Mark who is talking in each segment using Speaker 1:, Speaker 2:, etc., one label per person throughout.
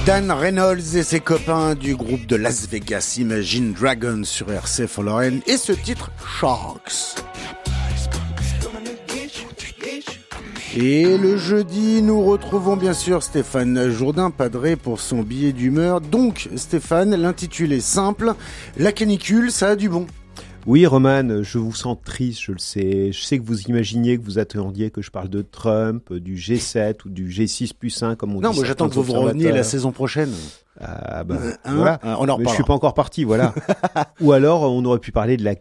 Speaker 1: Dan Reynolds et ses copains du groupe de Las Vegas Imagine Dragons sur RCF Lorraine et ce titre Sharks. Et le jeudi, nous retrouvons bien sûr Stéphane Jourdain, padré pour son billet d'humeur. Donc Stéphane, l'intitulé simple, la canicule, ça a du bon.
Speaker 2: Oui, Roman, je vous sens triste, je le sais. Je sais que vous imaginiez, que vous attendiez que je parle de Trump, du G7 ou du G6+1, comme on dit.
Speaker 1: Non, moi j'attends que vous reveniez la saison prochaine.
Speaker 2: Voilà.
Speaker 1: On en
Speaker 2: mais je suis pas encore parti, voilà. Ou alors, on aurait pu parler de la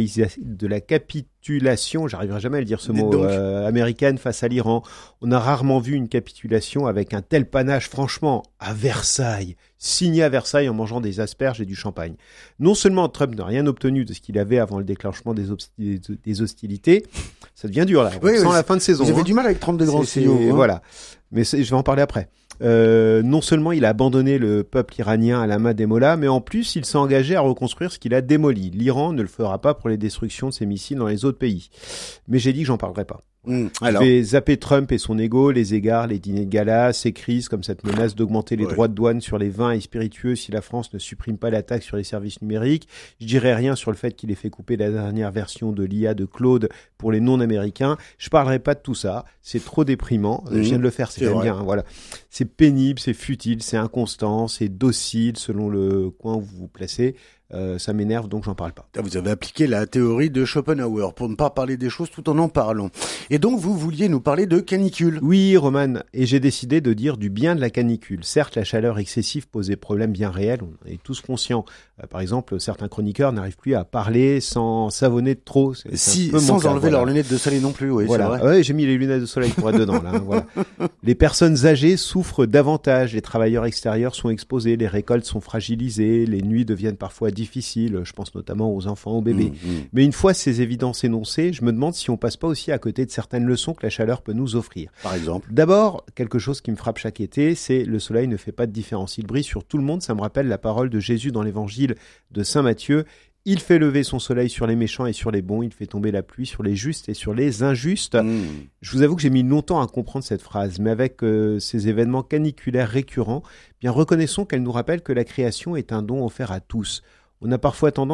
Speaker 2: capitulation, j'arriverai jamais à le dire ce mot, américaine face à l'Iran. On a rarement vu une capitulation avec un tel panache, franchement, à Versailles, signé à Versailles en mangeant des asperges et du champagne. Non seulement Trump n'a rien obtenu de ce qu'il avait avant le déclenchement des hostilités, ça devient dur là, sans la fin de saison.
Speaker 1: Vous avez du mal avec 32 grands signaux.
Speaker 2: Voilà, mais je vais en parler après. Non seulement il a abandonné le peuple iranien à la main des mollahs, mais en plus il s'est engagé à reconstruire ce qu'il a démoli. L'Iran ne le fera pas pour les destructions de ses missiles dans les autres pays. Mais j'ai dit que j'en parlerai pas.
Speaker 1: Alors.
Speaker 2: Je vais zapper Trump et son ego, les égards, les dîners de gala, ces crises comme cette menace d'augmenter les droits de douane sur les vins et spiritueux si la France ne supprime pas la taxe sur les services numériques. Je dirai rien sur le fait qu'il ait fait couper la dernière version de l'IA de Claude pour les non-américains. Je parlerai pas de tout ça. C'est trop déprimant. Je viens de le faire, c'est bien. Hein, voilà. C'est pénible, c'est futile, c'est inconstant, c'est docile selon le coin où vous vous placez. Ça m'énerve, donc j'en parle pas.
Speaker 1: Vous avez appliqué la théorie de Schopenhauer pour ne pas parler des choses tout en parlant. Et donc, vous vouliez nous parler de canicule.
Speaker 2: Oui, Roman, et j'ai décidé de dire du bien de la canicule. Certes, la chaleur excessive pose des problèmes bien réels, on est tous conscients. Par exemple, certains chroniqueurs n'arrivent plus à parler sans savonner de trop.
Speaker 1: Sans enlever leurs lunettes de soleil non plus, oui,
Speaker 2: voilà.
Speaker 1: C'est vrai.
Speaker 2: Ouais, j'ai mis les lunettes de soleil pour être dedans, là. Voilà. Les personnes âgées souffrent davantage, les travailleurs extérieurs sont exposés, les récoltes sont fragilisées, les nuits deviennent parfois difficiles, je pense notamment aux enfants, aux bébés. Mais une fois ces évidences énoncées, je me demande si on passe pas aussi à côté de certaines leçons que la chaleur peut nous offrir.
Speaker 1: Par exemple.
Speaker 2: D'abord, quelque chose qui me frappe chaque été, c'est le soleil ne fait pas de différence. Il brille sur tout le monde, ça me rappelle la parole de Jésus dans l'évangile de Saint Matthieu. Il fait lever son soleil sur les méchants et sur les bons, il fait tomber la pluie sur les justes et sur les injustes. Je vous avoue que j'ai mis longtemps à comprendre cette phrase, mais avec ces événements caniculaires récurrents, bien reconnaissons qu'elle nous rappelle que la création est un don offert à tous. On a parfois tendance